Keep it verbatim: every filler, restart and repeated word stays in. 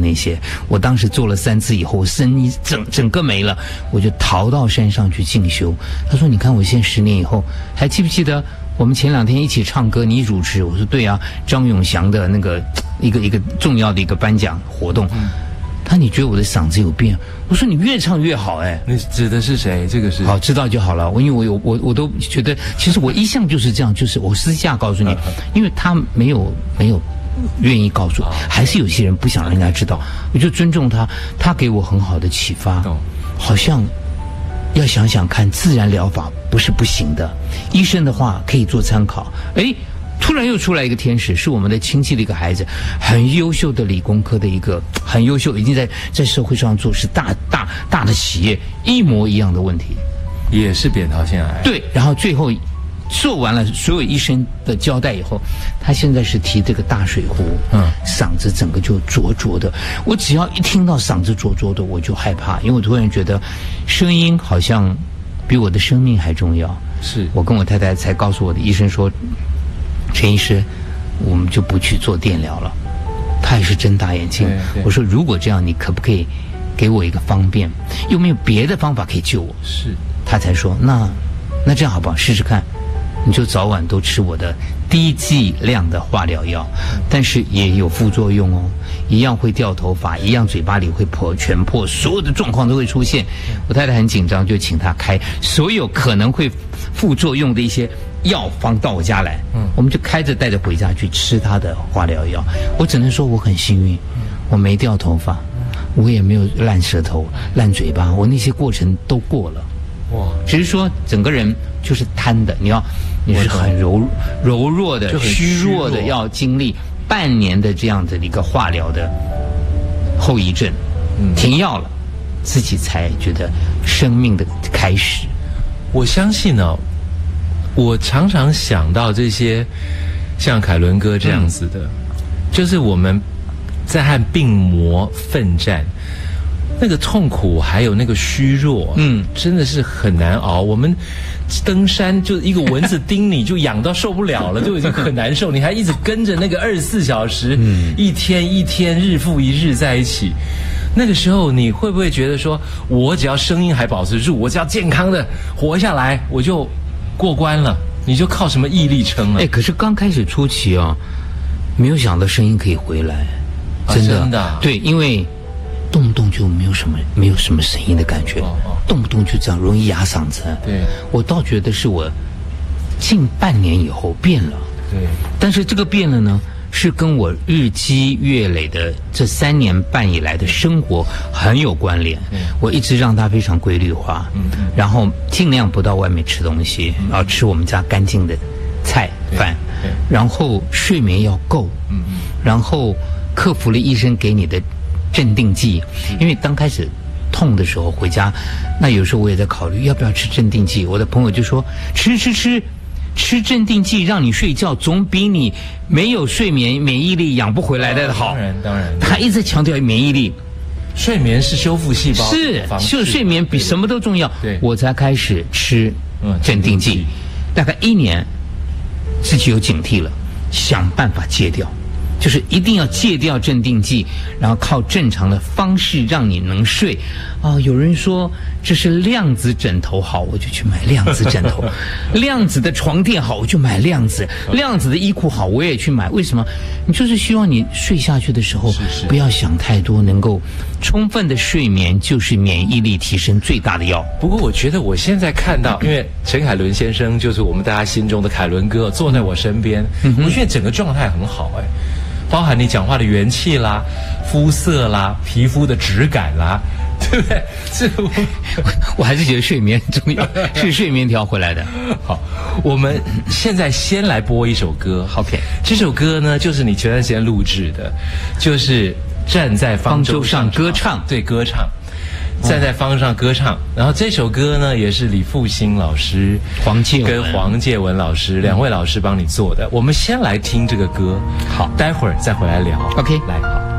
那些。我当时做了三次以后，我生意整整个没了，我就逃到山上去进修。他说：“你看我现在十年以后，还记不记得我们前两天一起唱歌，你主持？”我说：“对啊，张永祥的那个一个一个重要的一个颁奖活动。”他你觉得我的嗓子有变？我说你越唱越好哎。 你指的是谁？这个是好知道就好了。我因为我有我我都觉得，其实我一向就是这样，就是我私下告诉你，因为他没有没有愿意告诉，还是有些人不想让人家知道，我就尊重他，他给我很好的启发。好像要想想看，自然疗法不是不行的，医生的话可以做参考。哎。突然又出来一个天使，是我们的亲戚的一个孩子，很优秀的理工科的一个，很优秀，已经在在社会上做是大大大的企业，一模一样的问题， 也是扁桃腺癌。 对，然后最后做完了所有医生的交代以后，他现在是提这个大水壶，嗯，嗓子整个就灼灼的。我只要一听到嗓子灼灼的，我就害怕，因为我突然觉得声音好像比我的生命还重要。 是我跟我太太才告诉我的医生说，陈医师，我们就不去做电疗了。他也是睁大眼睛。我说，如果这样，你可不可以给我一个方便？有没有别的方法可以救我？ 是。 他才说，那那这样好不好？试试看，你就早晚都吃我的低剂量的化疗药，但是也有副作用哦，一样会掉头发，一样嘴巴里会破全破，所有的状况都会出现。我太太很紧张，就请他开所有可能会副作用的一些药方到我家来，嗯，我们就开着带着回家去吃他的化疗药。我只能说我很幸运，我没掉头发，我也没有烂舌头、烂嘴巴，我那些过程都过了。哇！只是说整个人就是瘫的，你要你是很柔柔弱的、虚弱的，要经历半年的这样的一个化疗的后遗症，嗯，停药了，自己才觉得生命的开始。 我相信呢、哦。我常常想到这些像凯伦哥这样子的、嗯、就是我们在和病魔奋战，那个痛苦还有那个虚弱，嗯，真的是很难熬。我们登山就一个蚊子叮你就痒到受不了了，就已经很难受，你还一直跟着那个二十四小时、嗯、一天一天日复一日在一起。那个时候你会不会觉得说，我只要声音还保持住，我只要健康的活下来，我就过关了？你就靠什么毅力撑了？ 哎，可是刚开始初期啊，没有想到声音可以回来，真的，啊真的啊、对，因为动不动就没有什么没有什么声音的感觉，哦哦、动不动就这样容易哑嗓子。 对， 我倒觉得是我近半年以后变了。 对， 但是这个变了呢，是跟我日积月累的这三年半以来的生活很有关联。嗯、我一直让它非常规律化，嗯嗯、然后尽量不到外面吃东西，嗯、然后吃我们家干净的菜饭，然后睡眠要够，嗯嗯、然后克服了医生给你的镇定剂，因为刚开始痛的时候回家，那有时候我也在考虑要不要吃镇定剂。我的朋友就说吃吃吃。吃镇定剂让你睡觉，总比你没有睡眠免疫力养不回来的好。 当然，当然， 他一直强调免疫力， 睡眠是修复细胞， 是就睡眠比什么都重要。 对， 我才开始吃镇定剂，大概一年，自己有警惕了，想办法戒掉。就是一定要戒掉镇定剂，然后靠正常的方式让你能睡。哦，有人说这是量子枕头好，我就去买量子枕头；量子的床垫好，我就买量子；量子的衣裤好，我也去买。为什么？你就是希望你睡下去的时候，是是不要想太多，能够充分的睡眠就是免疫力提升最大的药。 不过我觉得我现在看到，因为陈凯伦先生就是我们大家心中的凯伦哥，坐在我身边，嗯、我觉得整个状态很好哎。包含你讲话的元气啦、肤色啦、皮肤的质感啦，对不对？这我我还是觉得睡眠很重要，是睡眠调回来的。 好，我们现在先来播一首歌。 OK， 这首歌呢，就是你前段时间录制的，就是站在方舟上歌唱， 对，歌唱。站在方舟上歌唱，然后这首歌呢也是李复兴老师、 黄介文跟黄介文老师两位老师帮你做的。我们先来听这个歌， 好， 待会儿再回来聊。 OK， 来好。